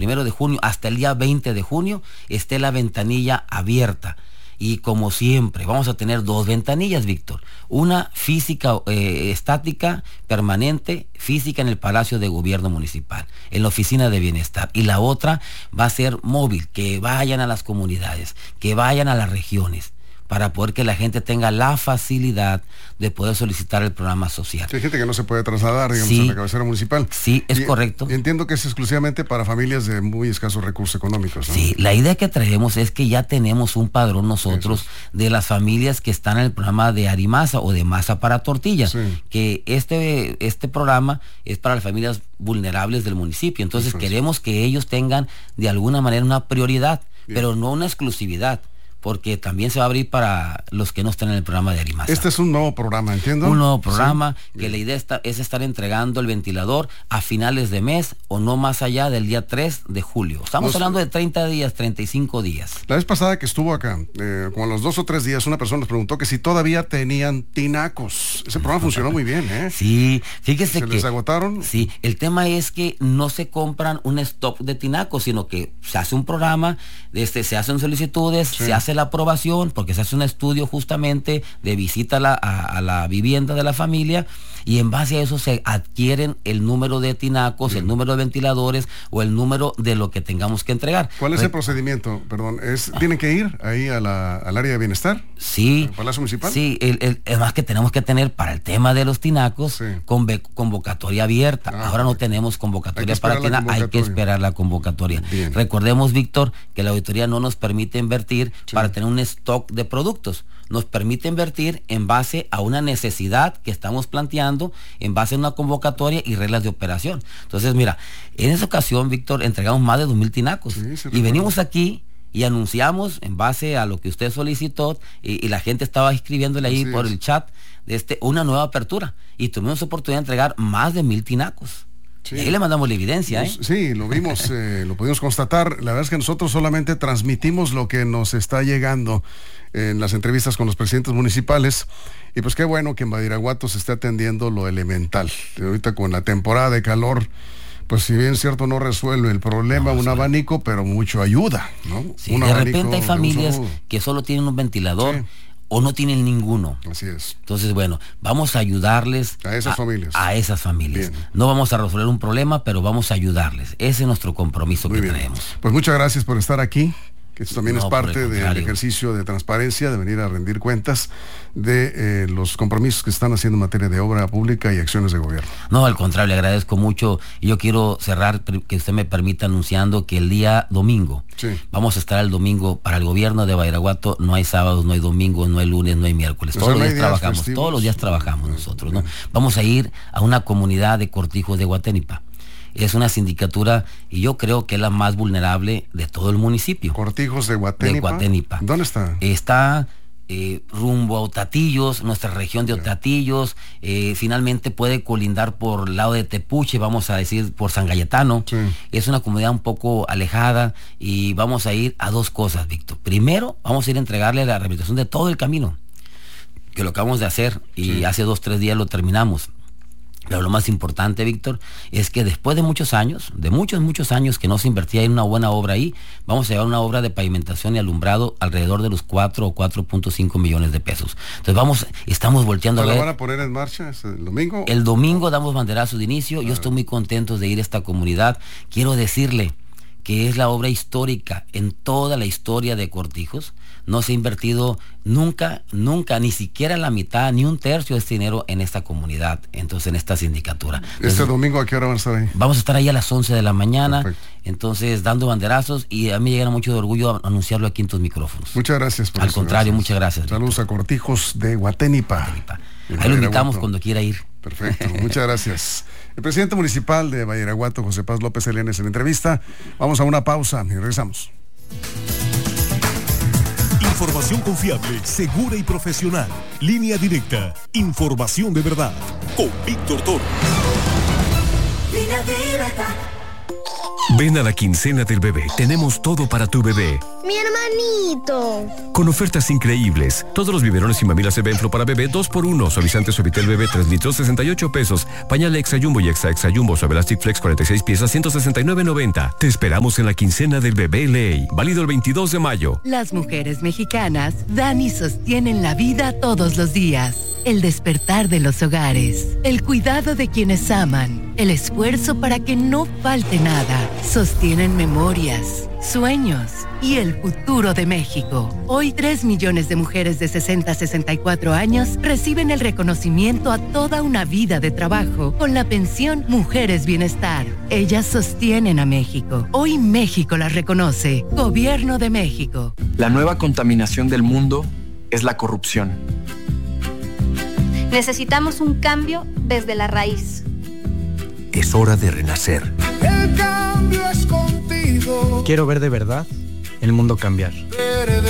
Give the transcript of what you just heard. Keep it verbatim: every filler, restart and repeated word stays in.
primero de junio hasta el día veinte de junio esté la ventanilla abierta. Y como siempre, vamos a tener dos ventanillas, Víctor. Una física, eh, estática, permanente, física en el Palacio de Gobierno Municipal, en la Oficina de Bienestar. Y la otra va a ser móvil, que vayan a las comunidades, que vayan a las regiones, para poder que la gente tenga la facilidad de poder solicitar el programa social. Sí, hay gente que no se puede trasladar, digamos, sí, a la cabecera municipal. Sí, es y, correcto. Y entiendo que es exclusivamente para familias de muy escasos recursos económicos, ¿no? Sí, la idea que traemos es que ya tenemos un padrón nosotros Eso. de las familias que están en el programa de Arimasa o de Masa para Tortilla, sí. que este, este programa es para las familias vulnerables del municipio. Entonces Eso queremos es. que ellos tengan de alguna manera una prioridad, Bien. pero no una exclusividad, porque también se va a abrir para los que no están en el programa de Arimasa. Este es un nuevo programa, ¿entiendo? Un nuevo programa, sí. que Bien. la idea está, es estar entregando el ventilador a finales de mes o no más allá del día tres de julio. Estamos nos, hablando de treinta días, treinta y cinco días. La vez pasada que estuvo acá, eh, como a los dos o tres días, una persona nos preguntó que si todavía tenían tinacos. Ese programa funcionó muy bien, ¿eh? Sí, fíjese ¿Se que... les agotaron? Sí, el tema es que no se compran un stock de tinacos, sino que se hace un programa, este, se hacen solicitudes, sí. se hace la aprobación, porque se hace un estudio justamente de visita a la, a, a la vivienda de la familia, y en base a eso se adquieren el número de tinacos, Bien. el número de ventiladores o el número de lo que tengamos que entregar. ¿Cuál es Re- el procedimiento? Perdón, ¿es, ¿tienen que ir ahí a la, al área de bienestar? Sí. ¿Al Palacio Municipal? Sí, el, el, además que tenemos que tener para el tema de los tinacos sí. conve- convocatoria abierta. Ah, Ahora okay. no tenemos convocatoria para tinacos, hay que esperar la convocatoria. Bien. Recordemos, Víctor, que la auditoría no nos permite invertir sí. para tener un stock de productos. Nos permite invertir en base a una necesidad que estamos planteando, en base a una convocatoria y reglas de operación. Entonces, mira, en esa ocasión, Víctor, entregamos más de dos mil tinacos. Sí, sí, y venimos aquí y anunciamos en base a lo que usted solicitó y, y la gente estaba escribiéndole ahí Así por es. el chat de este, una nueva apertura. Y tuvimos oportunidad de entregar más de mil tinacos. Sí. Y ahí le mandamos la evidencia, ¿eh? Sí, lo vimos, eh, lo pudimos constatar. La verdad es que nosotros solamente transmitimos lo que nos está llegando en las entrevistas con los presidentes municipales. Y pues qué bueno que en Badiraguato se esté atendiendo lo elemental. Ahorita con la temporada de calor, pues si bien cierto no resuelve el problema, no, un abanico, pero mucho ayuda, ¿no? Sí, un de repente hay familias de que solo tienen un ventilador. Sí. O no tienen ninguno. Así es. Entonces, bueno, vamos a ayudarles a esas a, familias. A esas familias. Bien. No vamos a resolver un problema, pero vamos a ayudarles. Ese es nuestro compromiso Muy que bien. traemos. Pues muchas gracias por estar aquí, que esto también no, es parte del ejercicio de transparencia, de venir a rendir cuentas de eh, los compromisos que están haciendo en materia de obra pública y acciones de gobierno. No, al contrario, le agradezco mucho. Y yo quiero cerrar, que usted me permita anunciando que el día domingo, sí. vamos a estar el domingo para el gobierno de Badiraguato. No hay sábados, no hay domingos, no hay lunes, no hay miércoles. Todos, o sea, los, no días días trabajamos, festivos. todos los días trabajamos bien, nosotros, bien. ¿no? Vamos a ir a una comunidad de Cortijos de Guaténipa. Es una sindicatura y yo creo que es la más vulnerable de todo el municipio. Cortijos de Guaténipa. De Guaténipa. ¿Dónde está? Está eh, rumbo a Otatillos, nuestra región de Otatillos. Eh, finalmente puede colindar por el lado de Tepuche, vamos a decir por San Cayetano. Sí. Es una comunidad un poco alejada y vamos a ir a dos cosas, Víctor. Primero, vamos a ir a entregarle la rehabilitación de todo el camino, que lo acabamos de hacer y sí. hace dos, tres días lo terminamos. Pero lo más importante, Víctor, es que después de muchos años, de muchos, muchos años que no se invertía en una buena obra ahí, vamos a llevar una obra de pavimentación y alumbrado alrededor de los cuatro o cuatro punto cinco millones de pesos. Entonces vamos, estamos volteando a ver. ¿La van a poner en marcha el domingo? El domingo damos banderazo de inicio. Ah. Yo estoy muy contento de ir a esta comunidad. Quiero decirle que es la obra histórica en toda la historia de Cortijos. No se ha invertido nunca, nunca, ni siquiera la mitad, ni un tercio de este dinero en esta comunidad, entonces en esta sindicatura. Entonces, ¿este domingo a qué hora van a estar ahí? Vamos a estar ahí a las once de la mañana, Perfecto. Entonces dando banderazos, y a mí me llena mucho de orgullo anunciarlo aquí en tus micrófonos. Muchas gracias por Al eso, contrario, gracias. muchas gracias. Saludos a Cortijos de Guaténipa. Guaténipa. Ahí lo invitamos cuando quiera ir. Perfecto, muchas gracias. El presidente municipal de Badiraguato, José Paz López Elenes, en entrevista. Vamos a una pausa y regresamos. Información confiable, segura y profesional. Línea directa. Información de verdad. Con Víctor Toro. Línea directa. Ven a la quincena del bebé. Tenemos todo para tu bebé. ¡Mi hermanito! Con ofertas increíbles. Todos los biberones y mamilas Evenflo para bebé dos por uno. Suavizante Suavitel bebé tres litros sesenta y ocho pesos. Pañal Exa Jumbo y Exa Exa Jumbo Suavelastic Flex cuarenta y seis piezas ciento sesenta y nueve noventa. Te esperamos en la quincena del bebé Ley. Válido el veintidós de mayo. Las mujeres mexicanas dan y sostienen la vida todos los días. El despertar de los hogares, el cuidado de quienes aman, el esfuerzo para que no falte nada. Sostienen memorias, sueños y el futuro de México. Hoy, tres millones de mujeres de sesenta a sesenta y cuatro años reciben el reconocimiento a toda una vida de trabajo con la pensión Mujeres Bienestar. Ellas sostienen a México. Hoy México las reconoce. Gobierno de México. La nueva contaminación del mundo es la corrupción. Necesitamos un cambio desde la raíz. Es hora de renacer. El cambio es contigo. Quiero ver de verdad el mundo cambiar.